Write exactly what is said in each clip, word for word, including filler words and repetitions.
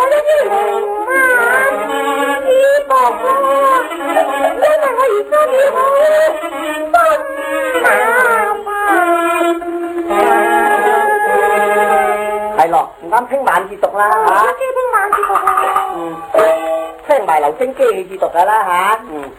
呢啲龍啊，只不過因為我而家你好真麻煩。 係咯，唔啱聽晚字讀啦嚇。 我知聽晚字讀啊。 嗯，聽埋劉清基嘅字讀噶啦嚇。嗯。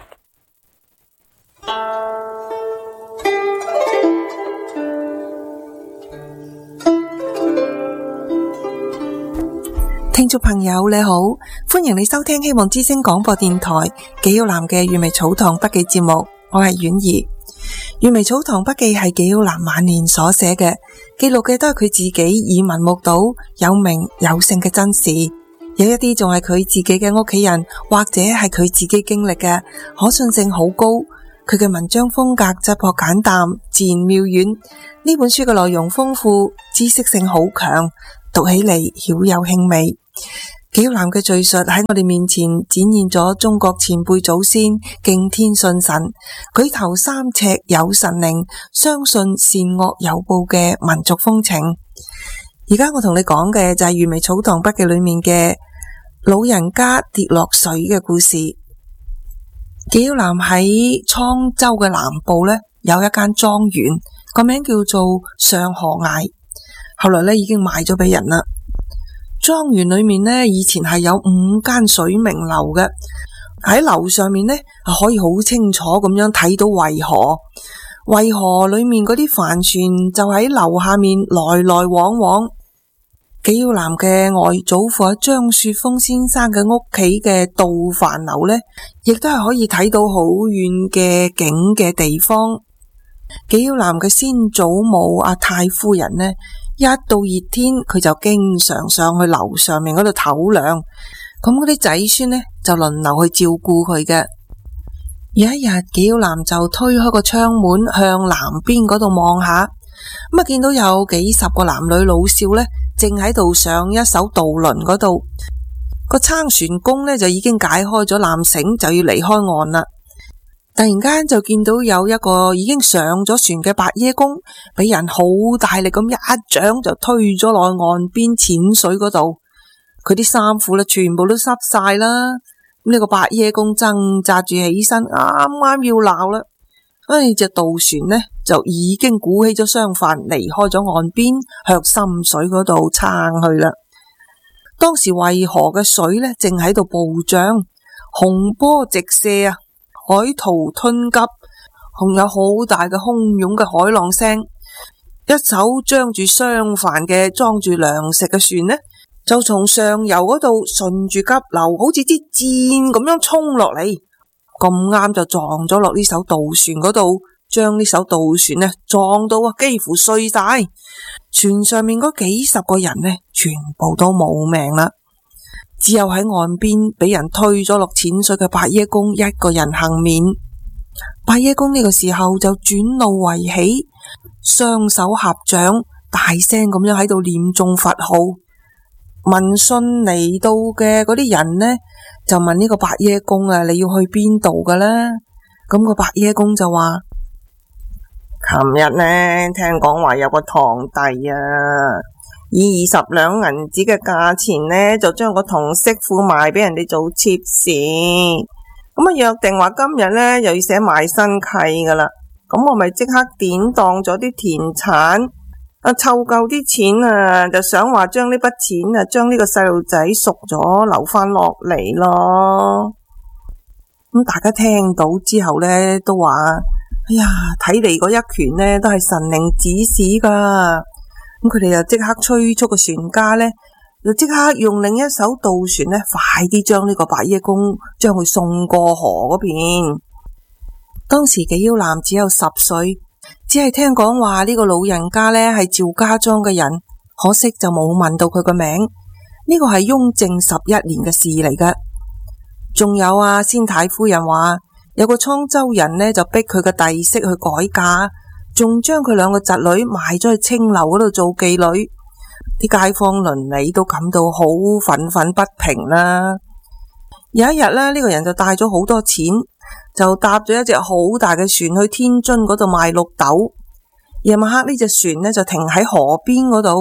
聽眾朋友你好，歡迎你收聽希望之聲廣播電台紀曉嵐嘅閱微草堂筆記節目，我係婉兒。閱微草堂筆記係紀曉嵐晚年所寫嘅，記錄嘅都係佢自己耳聞目睹有名有姓嘅真事，有一啲仲係佢自己嘅屋企人或者係佢自己經歷嘅，可信性好高。佢嘅文章風格質樸簡淡，自然妙遠。呢本書嘅內容豐富，知識性好強，讀起嚟曉有興味。紀曉嵐嘅敘述喺我哋面前展現咗中國前輩祖先敬天信神、舉頭三尺有神靈、相信善惡有報嘅民族風情。而家我同你講嘅就係閱微草堂筆記裏面嘅老人家跌落水嘅故事。紀曉嵐喺滄州嘅南部呢，有一間莊園，個名叫做上河崖，後來呢已經賣咗俾人啦。莊園裏面呢，以前係有五間水明樓嘅，喺樓上面呢，可以好清楚咁樣睇到渭河，渭河裏面嗰啲帆船就喺樓下面來來往往。紀曉嵐嘅外祖父張雪峰先生嘅屋企嘅渡帆樓呢，亦都係可以睇到好遠嘅景嘅地方。紀曉嵐嘅先祖母阿太夫人呢，一到熱天佢就經常上去樓上面嗰度唞涼，咁嗰啲仔孫呢就輪流去照顧佢嘅。有一日，紀曉嵐就推開個窗門向南邊嗰度望下，咁啊見到有幾十個男女老少呢，正喺度上一艘渡輪嗰度，個撐船工呢就已經解開咗纜繩，就要離開岸啦。突然間就見到有一個已經上咗船嘅白椰公，俾人好大力咁一掌就推咗落岸邊淺水嗰度，佢啲衫褲咧全部都濕晒啦。咁呢個白椰公掙扎住起身，啱啱要鬧啦，唉，隻渡船呢就已經鼓起咗雙帆，離開咗岸邊，向深水嗰度撐去啦。當時渭河嘅水呢正喺度暴漲，洪波直瀉啊！海濤湍急，仲有好大嘅洶湧嘅海浪聲。一艘張住雙帆嘅裝住糧食嘅船呢，就從上游嗰度順住急流，好似啲箭咁樣衝落嚟，咁啱就撞咗落呢艘渡船嗰度，將呢艘渡船呢撞到啊，幾乎碎晒。船上面嗰幾十個人呢，全部都冇命啦。只有喺岸邊俾人推咗落淺水嘅白椰公一個人幸免。白椰公呢個時候就轉怒為喜，雙手合掌，大聲咁樣喺度念誦佛號。聞訊嚟到嘅嗰啲人呢，就問呢個白椰公啊，你要去邊度噶啦？咁個白椰公就話：琴日呢，聽講話有個堂弟啊，以二十兩銀子嘅價錢呢，就將個銅媳婦賣俾人哋做妾侍。咁啊約定話今日呢，又要寫賣身契噶啦。咁我咪即刻典當咗啲田產，啊湊夠啲錢啊，就想話將呢筆錢啊，將呢個細路仔贖咗留翻落嚟咯。咁大家聽到之後呢，都話：哎呀，睇嚟嗰一拳呢，都係神靈指使噶。咁佢哋就即刻催促個船家呢，就即刻用另一艘渡船呢，快啲將呢個白椰公將佢送過河嗰邊。當時紀曉嵐只有十歲，只係聽講話呢個老人家呢係趙家莊嘅人，可惜就冇問到佢個名。呢個係雍正十一年嘅事嚟㗎。仲有啊，先太夫人話有個滄州人呢，就逼佢個弟媳去改嫁，仲將佢兩個侄女賣咗去青樓嗰度做妓女，啲街坊鄰里都感到好憤憤不平啦。有一日呢，呢個人就帶咗好多錢，就搭咗一隻好大嘅船去天津嗰度賣綠豆。夜晚黑呢隻船呢就停喺河邊嗰度，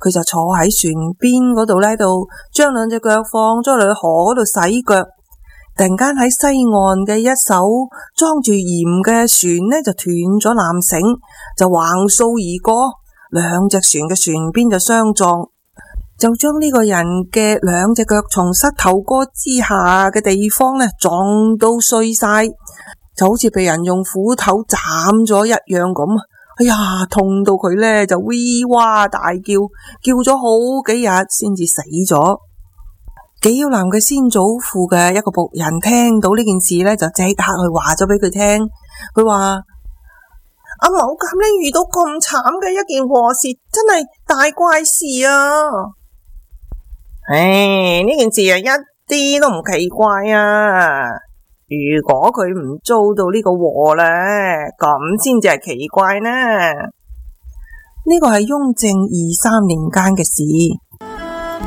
佢就坐喺船邊嗰度呢度，將兩隻腳放咗落去河嗰度洗腳。突然間喺西岸嘅一艘裝住鹽嘅船呢，就斷咗纜繩，就橫掃而過，兩隻船嘅船邊就相撞，就將呢個人嘅兩隻腳從膝頭哥之下嘅地方呢撞到碎晒，就好似被人用斧頭斬咗一樣咁。哎呀，痛到佢呢就嗚哇大叫，叫咗好幾日先至死咗。紀曉嵐嘅先祖父嘅一個僕人聽到呢件事呢，就即刻去話咗俾佢聽。佢話阿某監呢遇到咁慘嘅一件禍事，真係大怪事啊！唉，呢件事啊一啲都唔奇怪啊！如果佢唔遭到呢個禍呢，咁先至係奇怪呢。呢個係雍正二三年間嘅事。